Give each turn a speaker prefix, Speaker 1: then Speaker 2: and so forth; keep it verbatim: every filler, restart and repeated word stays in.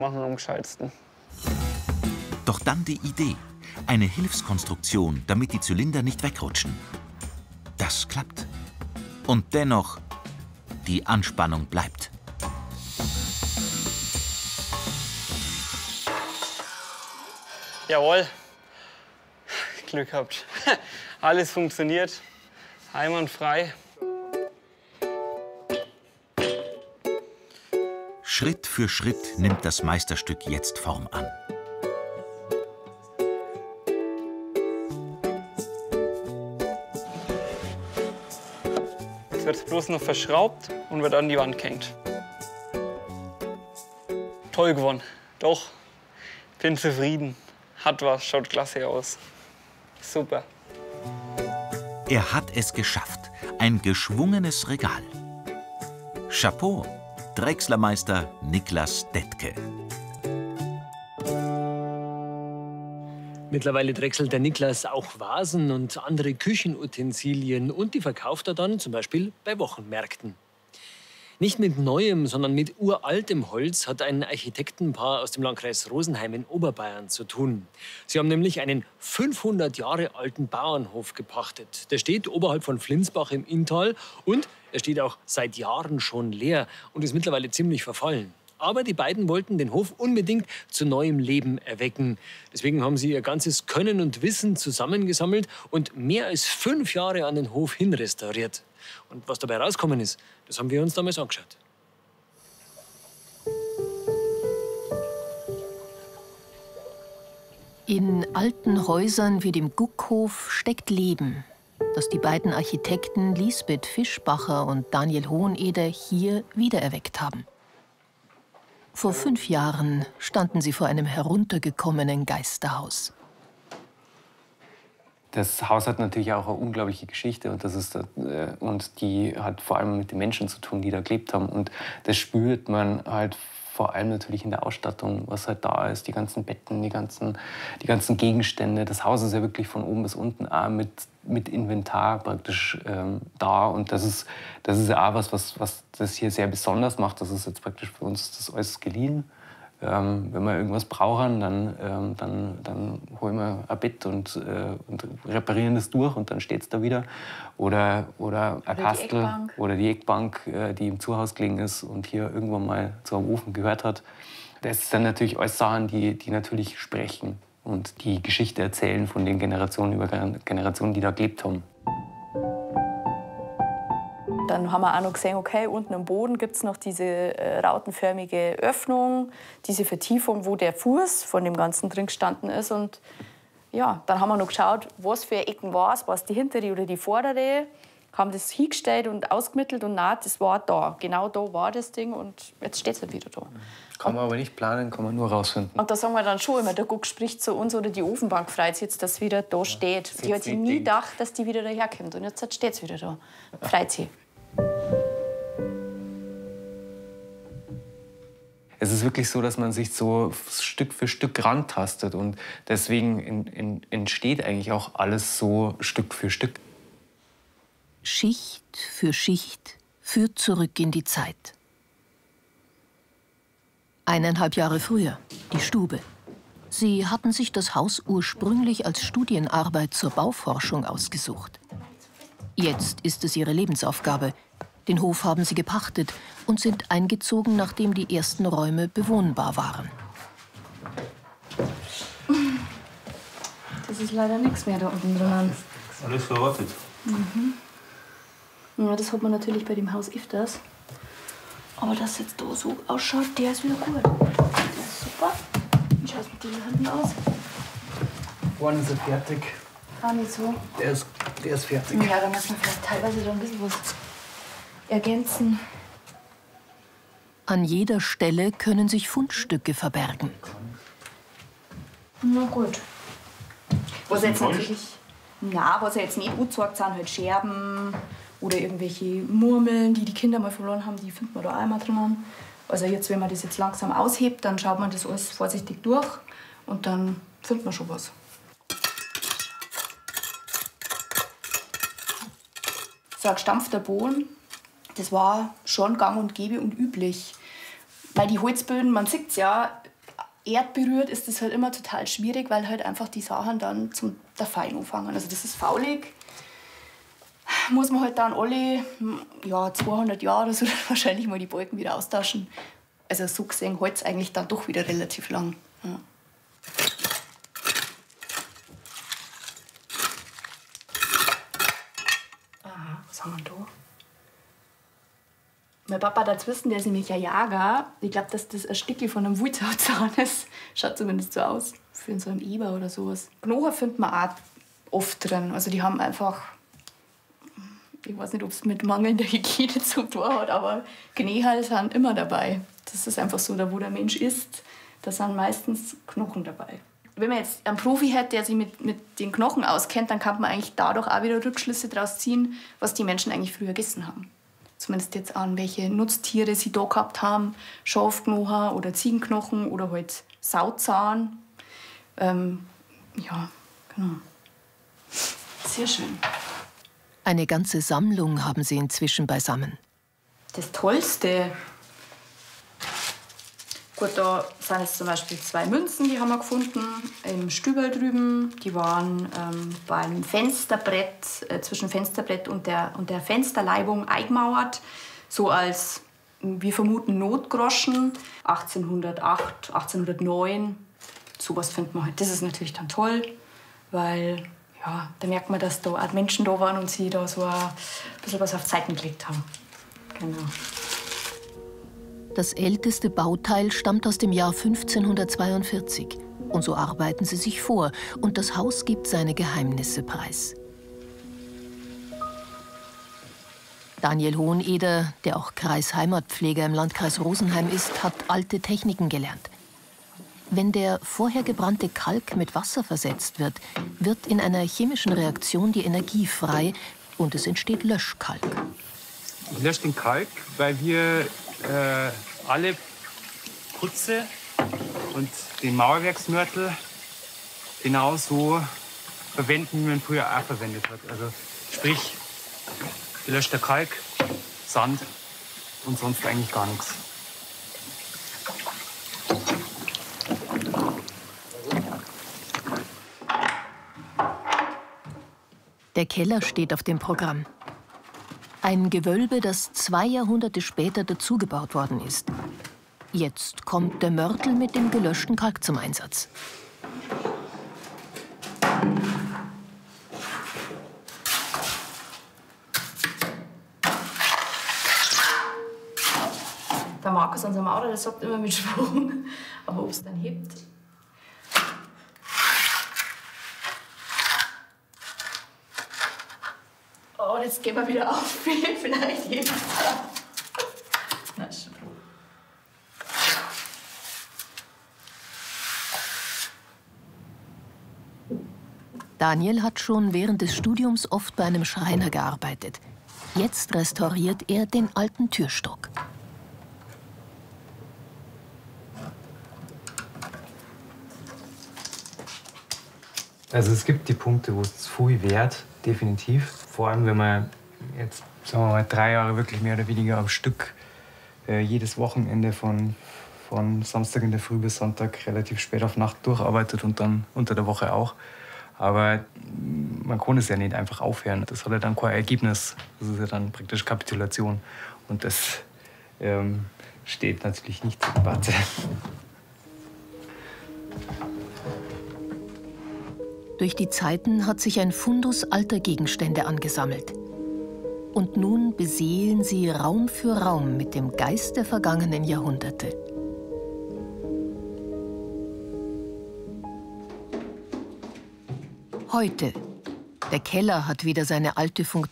Speaker 1: Machen am gescheitsten.
Speaker 2: Doch dann die Idee. Eine Hilfskonstruktion, damit die Zylinder nicht wegrutschen. Das klappt. Und dennoch, die Anspannung bleibt.
Speaker 1: Jawohl. Glück gehabt. Alles funktioniert. Einwandfrei.
Speaker 2: Schritt für Schritt nimmt das Meisterstück jetzt Form an.
Speaker 1: Jetzt wird es bloß noch verschraubt und wird an die Wand gehängt. Toll gewonnen. Doch, bin zufrieden. Hat was, schaut klasse aus. Super.
Speaker 2: Er hat es geschafft. Ein geschwungenes Regal. Chapeau, Drechslermeister Niklas Detke.
Speaker 3: Mittlerweile drechselt der Niklas auch Vasen und andere Küchenutensilien und die verkauft er dann zum Beispiel bei Wochenmärkten. Nicht mit neuem, sondern mit uraltem Holz hat ein Architektenpaar aus dem Landkreis Rosenheim in Oberbayern zu tun. Sie haben nämlich einen fünfhundert Jahre alten Bauernhof gepachtet. Der steht oberhalb von Flinsbach im Inntal und er steht auch seit Jahren schon leer und ist mittlerweile ziemlich verfallen. Aber die beiden wollten den Hof unbedingt zu neuem Leben erwecken. Deswegen haben sie ihr ganzes Können und Wissen zusammengesammelt und mehr als fünf Jahre an den Hof hin restauriert. Und was dabei rausgekommen ist, das haben wir uns damals angeschaut.
Speaker 4: In alten Häusern wie dem Guckhof steckt Leben, das die beiden Architekten Lisbeth Fischbacher und Daniel Hoheneder hier wiedererweckt haben. Vor fünf Jahren standen sie vor einem heruntergekommenen Geisterhaus.
Speaker 5: Das Haus hat natürlich auch eine unglaubliche Geschichte und, das ist, äh, und die hat vor allem mit den Menschen zu tun, die da gelebt haben. Und das spürt man halt vor allem natürlich in der Ausstattung, was halt da ist, die ganzen Betten, die ganzen, die ganzen Gegenstände. Das Haus ist ja wirklich von oben bis unten auch mit, mit Inventar praktisch ähm, da. Und das ist, das ist ja auch was, was, was das hier sehr besonders macht. Das ist jetzt praktisch für uns das alles geliehen. Ähm, wenn wir irgendwas brauchen, dann, ähm, dann, dann holen wir ein Bett und, äh, und reparieren das durch und dann steht es da wieder. Oder, oder ein Kastel oder die Eckbank, äh, die im Zuhause gelegen ist und hier irgendwann mal zu einem Ofen gehört hat. Das sind natürlich alles Sachen, die, die natürlich sprechen und die Geschichte erzählen von den Generationen über Generationen, die da gelebt haben.
Speaker 6: Dann haben wir auch noch gesehen, okay, unten am Boden gibt es noch diese äh, rautenförmige Öffnung, diese Vertiefung, wo der Fuß von dem Ganzen drin gestanden ist. Und ja, dann haben wir noch geschaut, was für Ecken war es, war es die hintere oder die vordere. Haben das hingestellt und ausgemittelt und na, das war da. Genau da war das Ding und jetzt steht es halt wieder da.
Speaker 5: Kann man aber nicht planen, kann man nur rausfinden.
Speaker 6: Und da sagen wir dann schon immer, der Guck spricht zu uns oder die Ofenbank freut sich jetzt, dass es wieder da steht. Die hat sich nie gedacht, dass die wieder daherkommt und jetzt steht es wieder da. Freut sich.
Speaker 5: Es ist wirklich so, dass man sich so Stück für Stück rantastet und deswegen in, in, entsteht eigentlich auch alles so Stück für Stück.
Speaker 4: Schicht für Schicht führt zurück in die Zeit. Eineinhalb Jahre früher, die Stube. Sie hatten sich das Haus ursprünglich als Studienarbeit zur Bauforschung ausgesucht. Jetzt ist es ihre Lebensaufgabe. Den Hof haben sie gepachtet und sind eingezogen, nachdem die ersten Räume bewohnbar waren.
Speaker 6: Das ist leider nichts mehr da unten drin.
Speaker 5: Alles verrottet.
Speaker 6: Mhm. Ja, das hat man natürlich bei dem Haus öfters. Aber dass es jetzt da so ausschaut, der ist wieder gut. Der ist super. Wie schaut es mit dem hinten aus?
Speaker 7: Vorne ist er fertig.
Speaker 6: Auch nicht so.
Speaker 7: Der ist, der ist fertig.
Speaker 6: Ja, dann müssen wir vielleicht teilweise da ein bisschen was ergänzen.
Speaker 4: An jeder Stelle können sich Fundstücke verbergen.
Speaker 6: Na gut. Was jetzt natürlich, na, was jetzt nicht gut sagt, sind halt Scherben oder irgendwelche Murmeln, die die Kinder mal verloren haben, die findet man da auch immer drinnen. Also jetzt, wenn man das jetzt langsam aushebt, dann schaut man das alles vorsichtig durch und dann findet man schon was. So ein gestampfter Boden, das war schon gang und gäbe und üblich. Weil die Holzböden, man sieht es ja, erdberührt ist das halt immer total schwierig, weil halt einfach die Sachen dann zum Zerfallen anfangen. Also das ist faulig. Muss man halt dann alle ja, zweihundert Jahre oder so wahrscheinlich mal die Balken wieder austauschen. Also so gesehen hält es eigentlich dann doch wieder relativ lang. Ja. Aha, was haben wir da? Mein Papa darf wissen, der ist nämlich ein Jager. Ich glaube, dass das ein Stückchen von einem Wulzhautzahn ist. Schaut zumindest so aus. Für so einen Eber oder sowas. Knochen findet man auch oft drin. Also die haben einfach... Ich weiß nicht, ob es mit mangelnder Hygiene zu tun hat, aber Knähal sind immer dabei. Das ist einfach so, da wo der Mensch ist, da sind meistens Knochen dabei. Wenn man jetzt einen Profi hätte, der sich mit, mit den Knochen auskennt, dann kann man eigentlich dadurch auch wieder Rückschlüsse daraus ziehen, was die Menschen eigentlich früher gegessen haben. Zumindest jetzt an welche Nutztiere sie da gehabt haben. Schafknochen oder Ziegenknochen oder halt Sauzahn. Ähm, ja, genau. Sehr schön.
Speaker 4: Eine ganze Sammlung haben sie inzwischen beisammen.
Speaker 6: Das Tollste. Gut, da sind jetzt zum Beispiel zwei Münzen, die haben wir gefunden im Stüberl drüben. Die waren ähm, beim Fensterbrett, äh, zwischen Fensterbrett und der, und der Fensterleibung eingemauert. So als, wir vermuten, Notgroschen. achtzehnhundertacht, achtzehnhundertneun. Sowas findet man halt. Das ist natürlich dann toll, weil ja, da merkt man, dass da auch Menschen da waren und sie da so ein bisschen was auf Zeiten gelegt haben. Genau.
Speaker 4: Das älteste Bauteil stammt aus dem Jahr fünfzehnhundertzweiundvierzig. Und so arbeiten sie sich vor. Und das Haus gibt seine Geheimnisse preis. Daniel Hoheneder, der auch Kreisheimatpfleger im Landkreis Rosenheim ist, hat alte Techniken gelernt. Wenn der vorher gebrannte Kalk mit Wasser versetzt wird, wird in einer chemischen Reaktion die Energie frei und es entsteht Löschkalk.
Speaker 8: Ich lösche den Kalk, weil wir äh, alle Putze und den Mauerwerksmörtel genauso verwenden, wie man früher auch verwendet hat. Also sprich, gelöschter Kalk, Sand und sonst eigentlich gar nichts.
Speaker 4: Der Keller steht auf dem Programm. Ein Gewölbe, das zwei Jahrhunderte später dazugebaut worden ist. Jetzt kommt der Mörtel mit dem gelöschten Kalk zum Einsatz.
Speaker 6: Der Markus, unser Maurer, der sagt immer mit Schwung, aber ob es dann hebt. Oh, jetzt gehen wir wieder auf. Vielleicht hebt es. Na schon.
Speaker 4: Daniel hat schon während des Studiums oft bei einem Schreiner gearbeitet. Jetzt restauriert er den alten Türstock.
Speaker 8: Also es gibt die Punkte, wo es viel wert, definitiv. Vor allem, wenn man jetzt, sagen wir mal, drei Jahre wirklich mehr oder weniger am Stück äh, jedes Wochenende von, von Samstag in der Früh bis Sonntag relativ spät auf Nacht durcharbeitet und dann unter der Woche auch. Aber man kann es ja nicht einfach aufhören. Das hat ja dann kein Ergebnis. Das ist ja dann praktisch Kapitulation. Und das ähm, steht natürlich nicht zur Debatte.
Speaker 4: Durch die Zeiten hat sich ein Fundus alter Gegenstände angesammelt. Und nun beseelen sie Raum für Raum mit dem Geist der vergangenen Jahrhunderte. Heute. Der Keller hat wieder seine alte Funktion.